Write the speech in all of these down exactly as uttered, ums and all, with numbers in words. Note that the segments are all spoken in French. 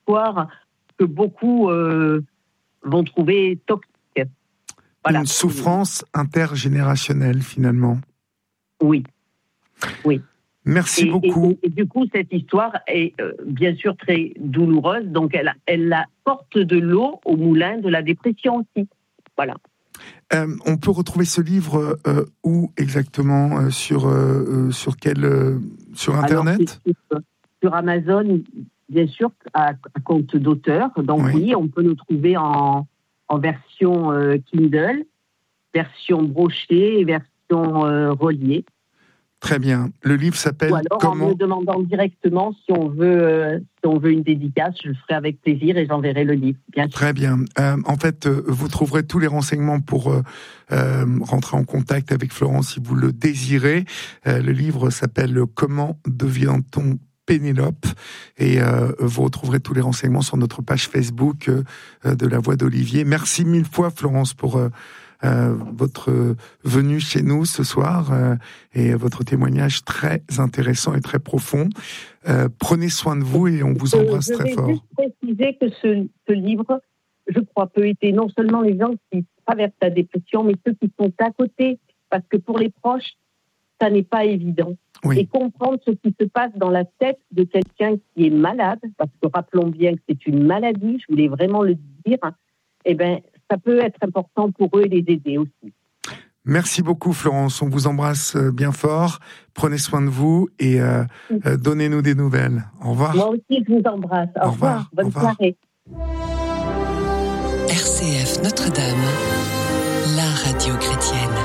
histoire que beaucoup euh, vont trouver toxique. Voilà. Une souffrance intergénérationnelle, finalement. Oui, oui. Merci et, beaucoup. Et, et, et du coup, cette histoire est euh, bien sûr très douloureuse, donc elle, elle apporte de l'eau au moulin de la dépression aussi. Voilà. Euh, on peut retrouver ce livre euh, où exactement euh, sur euh, sur quel euh, sur Internet? Alors, sur, sur Amazon, bien sûr, à, à compte d'auteur. Donc oui. oui, on peut le trouver en, en version euh, Kindle, version brochée et version euh, reliée. Très bien. Le livre s'appelle Ou alors comment... en me demandant directement si on veut, euh, si on veut une dédicace, je le ferai avec plaisir et j'enverrai le livre. Bien sûr. Très bien. Euh, en fait, euh, vous trouverez tous les renseignements pour euh, euh, rentrer en contact avec Florence si vous le désirez. Euh, le livre s'appelle « Comment devient-on Pénélope ?» et euh, vous retrouverez tous les renseignements sur notre page Facebook euh, de La Voix d'Olivier. Merci mille fois, Florence, pour... Euh, Euh, votre venue chez nous ce soir euh, et votre témoignage très intéressant et très profond. Euh, prenez soin de vous et on vous embrasse je très fort. Je vais juste préciser que ce, ce livre, je crois, peut aider non seulement les gens qui traversent la dépression, mais ceux qui sont à côté, parce que pour les proches, ça n'est pas évident. Oui. Et comprendre ce qui se passe dans la tête de quelqu'un qui est malade, parce que rappelons bien que c'est une maladie, je voulais vraiment le dire, eh bien, ça peut être important pour eux et les aider aussi. Merci beaucoup, Florence. On vous embrasse bien fort. Prenez soin de vous et euh, euh, donnez-nous des nouvelles. Au revoir. Moi aussi, je vous embrasse. Au, Au revoir. revoir. Bonne Au revoir. soirée. R C F Notre-Dame, la radio chrétienne.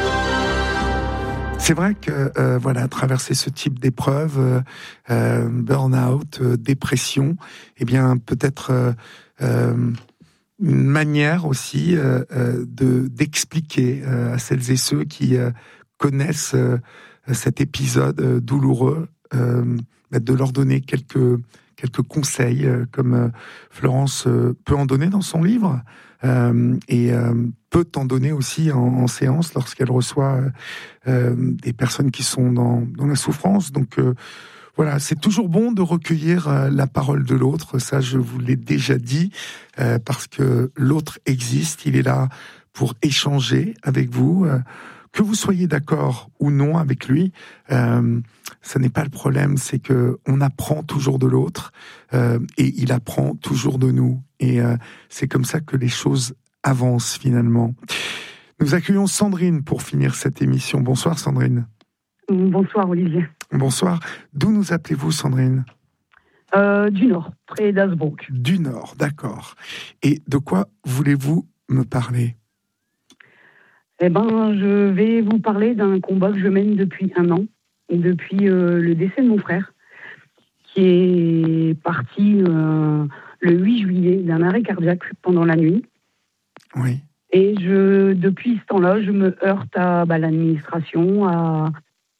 C'est vrai que euh, voilà, traverser ce type d'épreuve, euh, euh, burn-out, euh, dépression, eh bien peut-être euh, euh, une manière aussi euh, euh, de d'expliquer euh, à celles et ceux qui euh, connaissent euh, cet épisode euh, douloureux, euh, de leur donner quelques quelques conseils, euh, comme euh, Florence euh, peut en donner dans son livre, euh, et euh, peut en donner aussi en, en séance lorsqu'elle reçoit euh, euh, des personnes qui sont dans dans la souffrance. Donc euh, voilà, c'est toujours bon de recueillir euh, la parole de l'autre, ça je vous l'ai déjà dit, euh, parce que l'autre existe, il est là pour échanger avec vous, euh, que vous soyez d'accord ou non avec lui, euh, ça n'est pas le problème, c'est que on apprend toujours de l'autre, euh, et il apprend toujours de nous, et euh, c'est comme ça que les choses avancent finalement. Nous accueillons Sandrine pour finir cette émission. Bonsoir Sandrine. Bonsoir Olivier. Bonsoir. D'où nous appelez-vous, Sandrine ? euh, Du Nord, près d'Hazebrouck. Du Nord, d'accord. Et de quoi voulez-vous me parler ? Eh ben, je vais vous parler d'un combat que je mène depuis un an, depuis euh, le décès de mon frère, qui est parti euh, le huit juillet d'un arrêt cardiaque pendant la nuit. Oui. Et je, depuis ce temps-là, je me heurte à bah, l'administration, à...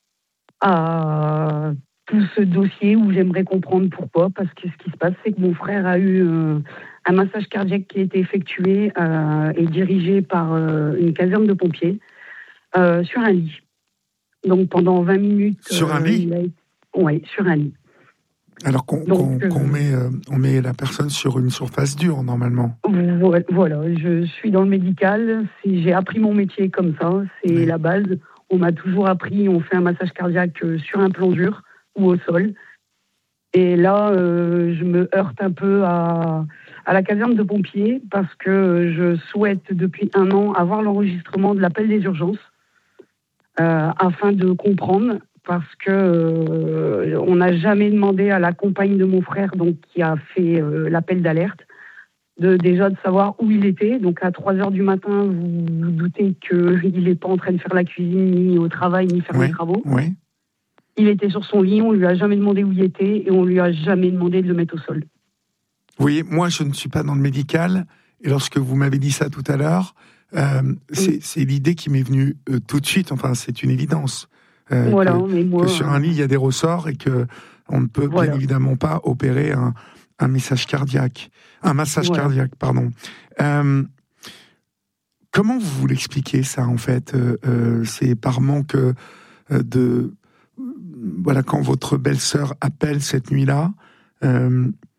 à tout ce dossier où j'aimerais comprendre pourquoi, parce que ce qui se passe, c'est que mon frère a eu euh, un massage cardiaque qui a été effectué euh, et dirigé par euh, une caserne de pompiers euh, sur un lit. Donc pendant vingt minutes... Sur euh, un lit Oui, sur un lit. Alors qu'on, Donc, qu'on, qu'on met, euh, on met la personne sur une surface dure, normalement. Voilà, je suis dans le médical, c'est, j'ai appris mon métier comme ça, c'est oui. La base. On m'a toujours appris, on fait un massage cardiaque sur un plan dur ou au sol. Et là, euh, je me heurte un peu à, à la caserne de pompiers parce que je souhaite depuis un an avoir l'enregistrement de l'appel des urgences euh, afin de comprendre, parce que euh, on n'a jamais demandé à la compagne de mon frère, donc qui a fait euh, l'appel d'alerte, de déjà de savoir où il était. Donc à trois heures du matin, vous vous doutez qu'il n'est pas en train de faire la cuisine, ni au travail, ni faire oui, les travaux. Oui. Il était sur son lit, on lui a jamais demandé où il était et on lui a jamais demandé de le mettre au sol. Vous voyez, moi je ne suis pas dans le médical, et lorsque vous m'avez dit ça tout à l'heure, euh, c'est, oui. c'est l'idée qui m'est venue euh, tout de suite, enfin c'est une évidence. Euh, voilà, que, mais moi, que sur un lit il y a des ressorts et que on ne peut voilà. bien évidemment pas opérer un, un message cardiaque, un massage voilà. cardiaque, pardon. Euh, comment vous vous l'expliquez ça en fait euh, euh, c'est par manque euh, de voilà, quand votre belle-sœur appelle cette nuit-là, euh,